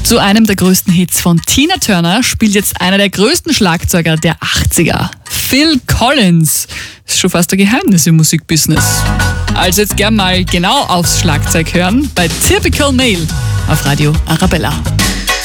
Zu einem der größten Hits von Tina Turner spielt jetzt einer der größten Schlagzeuger der 80er, Phil Collins. Das ist schon fast ein Geheimnis im Musikbusiness. Also jetzt gern mal genau aufs Schlagzeug hören bei Typical Male auf Radio Arabella.